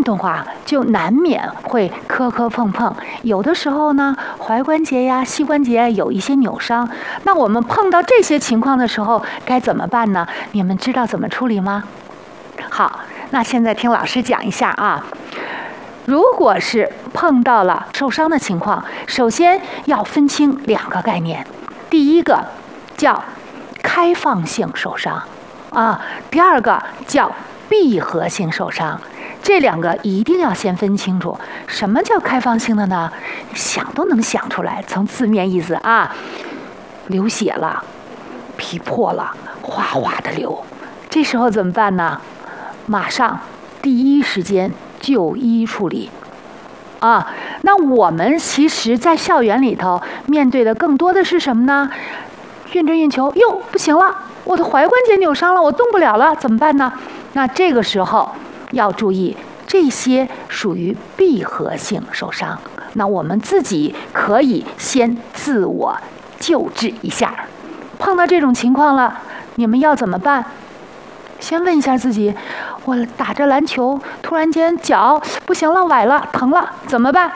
动啊，就难免会磕磕碰碰，有的时候呢，踝关节呀、膝关节有一些扭伤。那我们碰到这些情况的时候该怎么办呢？你们知道怎么处理吗？好，那现在听老师讲一下啊。如果是碰到了受伤的情况，首先要分清2个概念。第一个叫开放性受伤啊，第二个叫闭合性受伤。这2个一定要先分清楚。什么叫开放性的呢？想都能想出来，从字面意思啊，流血了，皮破了，哗哗的流，这时候怎么办呢？马上第一时间就医处理啊。那我们其实在校园里头面对的更多的是什么呢？运着运球，哟，不行了，我的踝关节扭伤了，我动不了了，怎么办呢？那这个时候要注意，这些属于闭合性受伤。那我们自己可以先自我救治一下。碰到这种情况了，你们要怎么办？先问一下自己，我打着篮球，突然间脚不行了，崴了，疼了，怎么办？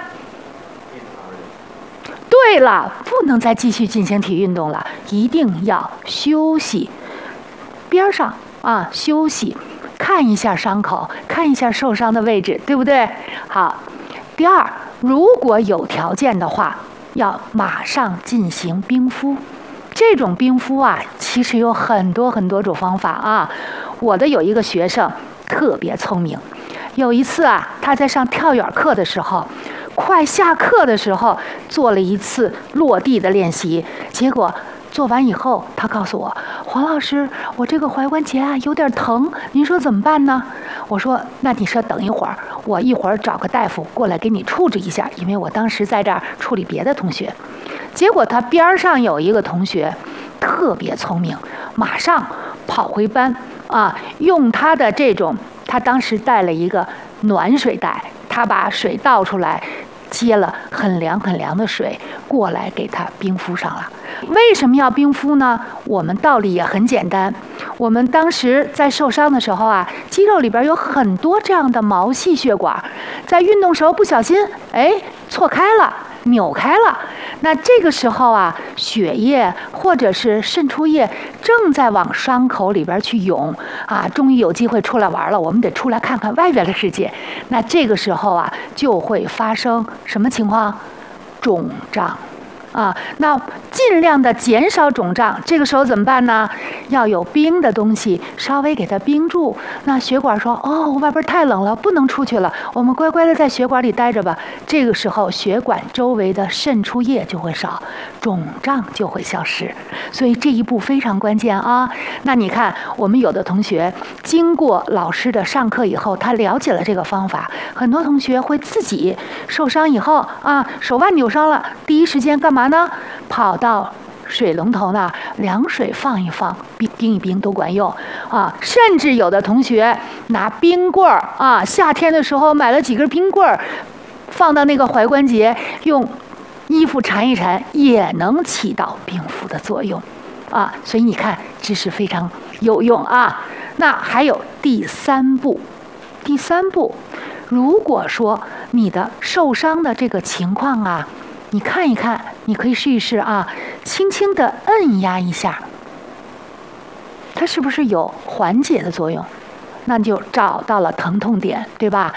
对了，不能再继续进行体育运动了，一定要休息。边上啊，休息，看一下伤口，看一下受伤的位置，对不对？好。第二，如果有条件的话，要马上进行冰敷。这种冰敷啊，其实有很多种方法啊。我的有一个学生特别聪明，有一次啊，他在上跳远课的时候，快下课的时候做了一次落地的练习，结果做完以后，他告诉我，黄老师，我这个踝关节啊有点疼，您说怎么办呢？我说，那你说等一会儿，我一会儿找个大夫过来给你处置一下，因为我当时在这儿处理别的同学。结果他边上有一个同学特别聪明，马上跑回班啊，用他的这种，他当时带了一个暖水袋，他把水倒出来，接了很凉的水过来给他冰敷上了。为什么要冰敷呢？我们道理也很简单，我们当时在受伤的时候啊，肌肉里边有很多这样的毛细血管，在运动时候不小心错开了，扭开了，那这个时候啊，血液或者是渗出液正在往伤口里边去涌啊，终于有机会出来玩了，我们得出来看看外边的世界。那这个时候啊，就会发生什么情况？肿胀啊，那尽量的减少肿胀。这个时候怎么办呢？要有冰的东西稍微给它冰住。那血管说，哦，外边太冷了，不能出去了，我们乖乖的在血管里待着吧。这个时候血管周围的渗出液就会少，肿胀就会消失。所以这一步非常关键啊。那你看，我们有的同学经过老师的上课以后，他了解了这个方法，很多同学会自己受伤以后啊，手腕扭伤了，第一时间干嘛呢？跑到水龙头那儿，凉水放一放，冰一冰都管用啊。甚至有的同学拿冰棍儿啊，夏天的时候买了几根冰棍儿，放到那个踝关节，用衣服缠一缠，也能起到冰敷的作用啊。所以你看，知识非常有用啊。那还有第三步，如果说你的受伤的这个情况啊，你看一看，你可以试一试啊，轻轻地按压一下，它是不是有缓解的作用？那你就找到了疼痛点，对吧？